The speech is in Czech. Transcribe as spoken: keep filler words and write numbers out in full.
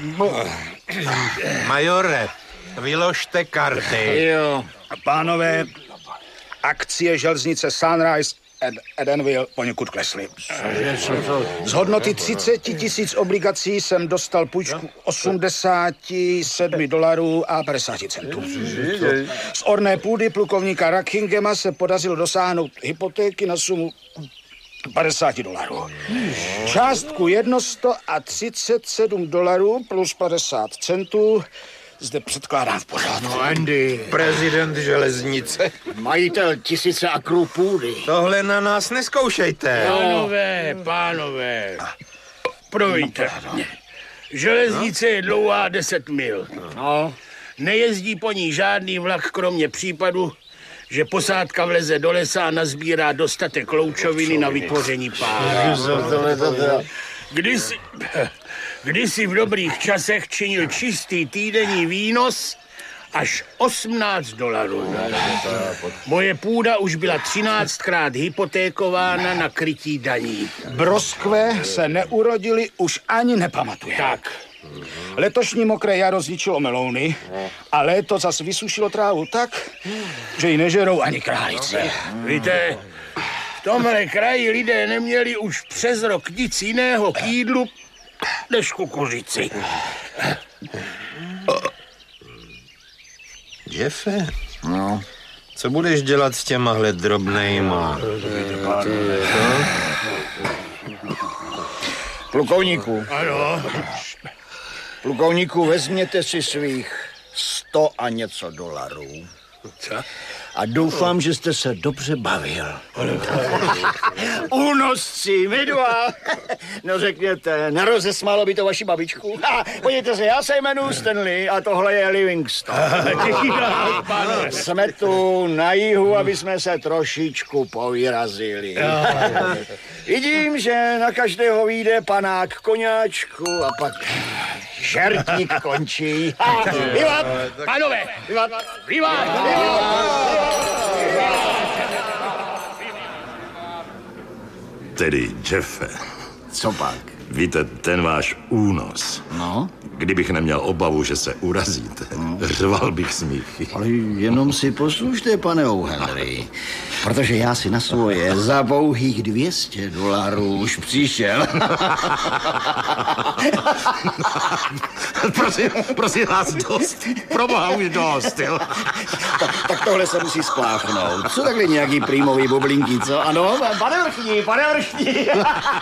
Majore, vyložte karty. Jo. Pánové, akcie železnice Sunrise Ed- Edenville poněkud klesly. Z hodnoty třicet tisíc obligací jsem dostal půjčku osmdesát sedm dolarů a padesát centů. Z orné půdy plukovníka Rackingema se podařilo dosáhnout hypotéky na sumu padesát dolarů. Částku sto třicet sedm dolarů plus padesát centů zde předkládám v pořádku. No, Andy. Prezident železnice. Majitel tisíce akrů půdy. Tohle na nás neskoušejte. Pánové, pánové, promiňte. Železnice je dlouhá deset mil. No. Nejezdí po ní žádný vlak, kromě případu, že posádka vleze do lesa a nazbírá dostatek loučoviny na vytvoření páry. Kdysi, kdysi v dobrých časech činil čistý týdenní výnos až osmnáct dolarů. Moje půda už byla třináctkrát hypotékována na krytí daní. Broskve se neurodili, už ani nepamatuje. Tak. Letošní mokré jaro zničilo melouny a léto zas vysušilo trávu tak, že ji nežerou ani králíci. Víte, v tomhle kraji lidé neměli už přes rok nic jiného k jídlu než kukuřici. Jeffe, No. co budeš dělat s těmahle drobnejma? Plukovníku. Ano. Plukovníku, vezměte si svých sto a něco dolarů. Co? A doufám, že jste se dobře bavil. Únosci, my dva. No řekněte, nerozesmálo by to vaši babičku. Ha, podívejte se, já se jmenuji Stanley a tohle je Livingston. Jsme tu na jihu, aby jsme se trošičku povyrazili. Vidím, že na každého vyjde panák koňáčku a pak žertík končí. Ha, vyvat! Pánové, Vyvat! vyvát! Tedy, Jeffe, Co pak? víte, ten váš únos. No? Kdybych neměl obavu, že se urazíte, řval bych smíchy. Ale jenom si poslušte, pane O'Henry, protože já si na svoje za pouhých dvě stě dolarů už přišel. prosím, prosím vás, dost. Proboha už dost, jo. tak, tak tohle se musí spláchnout. Co takhle nějaký prýmový bublinky, co? Ano, pane vrchní, pane vrchní.